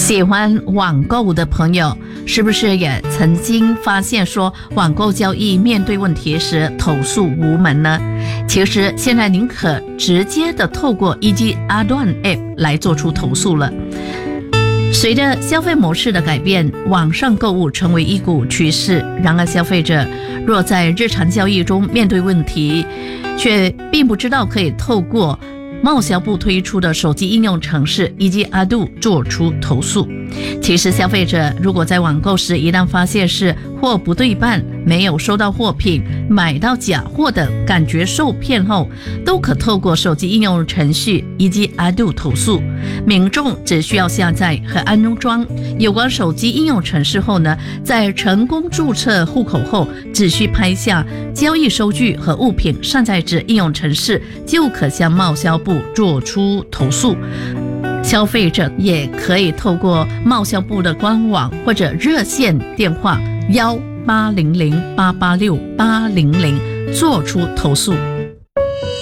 喜欢网购的朋友，是不是也曾经发现说网购交易面对问题时投诉无门呢？其实现在您可直接的透过 EG Aduan App 来做出投诉了。随着消费模式的改变，网上购物成为一股趋势。然而消费者若在日常交易中面对问题，却并不知道可以透过贸销部推出的手机应用程式以及 Adu 做出投诉。其实消费者如果在网购时一旦发现是货不对半，没有收到货品，买到假货的感觉受骗后，都可透过手机应用程序以及 Adu 投诉。民众只需要下载和安装有关手机应用程式后呢，在成功注册户口后，只需拍下交易收据和物品上载至应用程式，就可向贸销部做出投诉。消费者也可以透过贸销部的官网或者热线电话1800886800做出投诉。